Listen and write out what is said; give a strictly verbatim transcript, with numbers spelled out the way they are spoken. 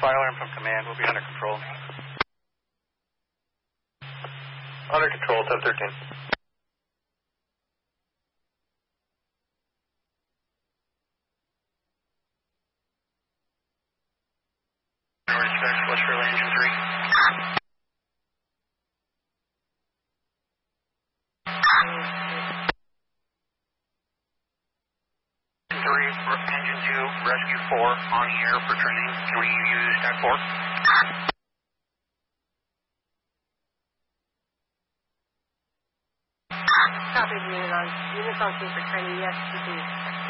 fire alarm from command. We'll be under control. Under control, ten thirteen. Respect, West Fairlane Engine three. Three, Engine two, Rescue four, on the air for training. Can we use T A C four? Copy, unit on, units on scene for training, yes, proceed.